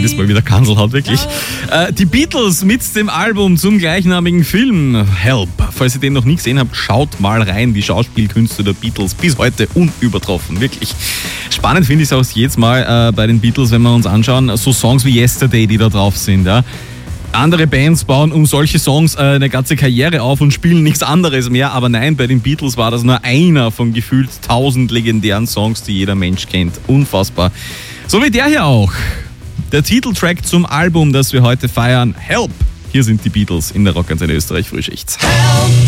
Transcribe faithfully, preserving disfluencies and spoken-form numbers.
jedes Mal wieder Kanzelhaut, wirklich. Äh, die Beatles mit dem Album zum gleichnamigen Film Help. Falls ihr den noch nie gesehen habt, schaut mal rein. Die Schauspielkünste der Beatles bis heute unübertroffen, wirklich. Spannend finde ich es auch jedes Mal äh, bei den Beatles, wenn wir uns anschauen, so Songs wie Yesterday, die da drauf sind, ja. Andere Bands bauen um solche Songs äh, eine ganze Karriere auf und spielen nichts anderes mehr. Aber nein, bei den Beatles war das nur einer von gefühlt tausend legendären Songs, die jeder Mensch kennt. Unfassbar. So wie der hier auch. Der Titeltrack zum Album, das wir heute feiern, Help. Hier sind die Beatles in der Rockantenne Österreich Frühschicht. Help.